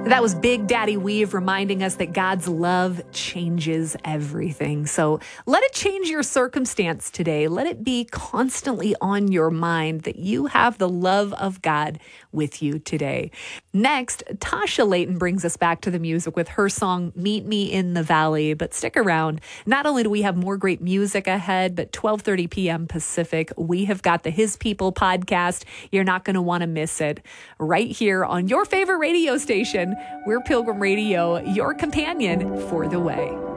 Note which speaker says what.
Speaker 1: That was Big Daddy Weave reminding us that God's love changes everything. So let it change your circumstance today. Let it be constantly on your mind that you have the love of God with you today. Next, Tasha Layton brings us back to the music with her song, Meet Me in the Valley. But stick around. Not only do we have more great music ahead, but 12:30 p.m. Pacific, we have got the His People podcast. You're not going to want to miss it. Right here on your favorite radio station. We're Pilgrim Radio, your companion for the way.